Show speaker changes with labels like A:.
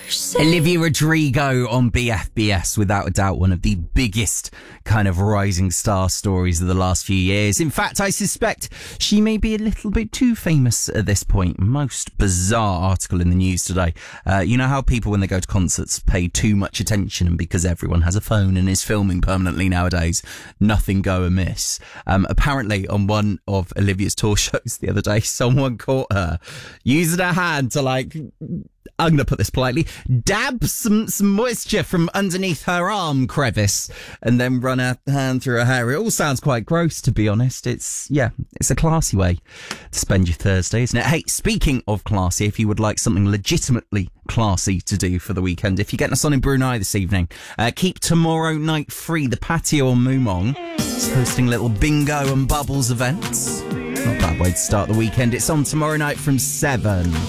A: Olivia Rodrigo on BFBS, without a doubt one of the biggest kind of rising star stories of the last few years. In fact, I suspect she may be a little bit too famous at this point. Most bizarre article in the news today. You know how people, when they go to concerts, pay too much attention, and because everyone has a phone and is filming permanently nowadays, nothing go amiss. Apparently, on one of Olivia's tour shows the other day, someone caught her using her hand to, like, I'm going to put this politely, dab some moisture from underneath her arm crevice and then run her hand through her hair. It all sounds quite gross, to be honest. It's a classy way to spend your Thursday, isn't it? Hey, speaking of classy, if you would like something legitimately classy to do for the weekend, if you're getting us on in Brunei this evening, keep tomorrow night free. The Patio Mumong is hosting little bingo and bubbles events. Not a bad way to start the weekend. It's on tomorrow night from 7.